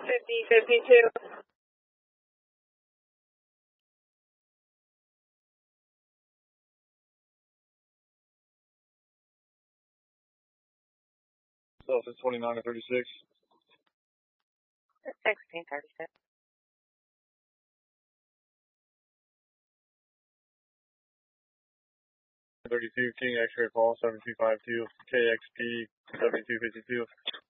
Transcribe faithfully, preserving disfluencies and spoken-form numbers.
fifty fifty-two. Delta twenty-nine to thirty-six. sixteen thirty-six. thirty-two, King X-ray Paul, seven two five two, K X P, seventy-two fifty-two.